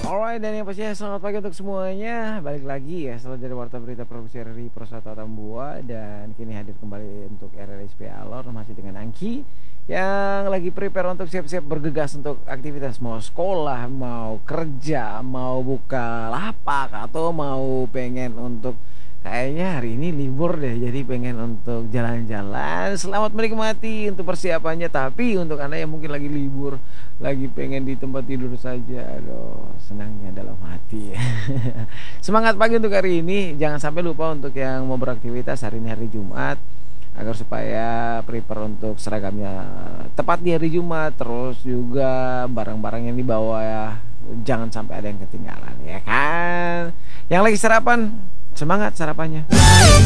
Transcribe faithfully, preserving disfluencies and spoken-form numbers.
Alright, dan yang pastinya selamat pagi untuk semuanya. Balik lagi ya setelah dari Warta Berita Produksi R R I Prosata Tambua. Dan kini hadir kembali untuk R R I S P Alor masih dengan Angki yang lagi prepare untuk siap-siap bergegas untuk aktivitas, mau sekolah, mau kerja, mau buka lapak, atau mau pengen untuk kayaknya hari ini libur deh, jadi pengen untuk jalan-jalan. Selamat menikmati untuk persiapannya. Tapi untuk anda yang mungkin lagi libur, lagi pengen di tempat tidur saja, aduh, senangnya dalam hati. Semangat pagi untuk hari ini. Jangan sampai lupa untuk yang mau beraktivitas hari ini hari Jumat, agar supaya prepare untuk seragamnya tepat di hari Jumat. Terus juga barang-barang yang dibawa ya, jangan sampai ada yang ketinggalan, ya kan? Yang lagi sarapan, semangat sarapannya.